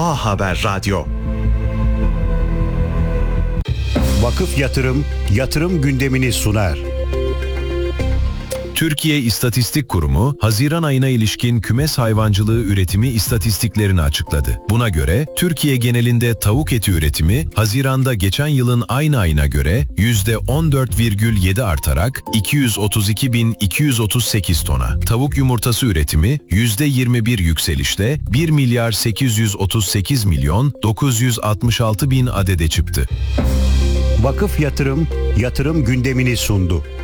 A Haber Radyo. Vakıf yatırım gündemini sunar. Türkiye İstatistik Kurumu, Haziran ayına ilişkin kümes hayvancılığı üretimi istatistiklerini açıkladı. Buna göre, Türkiye genelinde tavuk eti üretimi, Haziran'da geçen yılın aynı ayına göre %14,7 artarak 232.238 tona. Tavuk yumurtası üretimi, %21 yükselişle 1 milyar 838 milyon 966 bin adede çıktı. Vakıf yatırım gündemini sundu.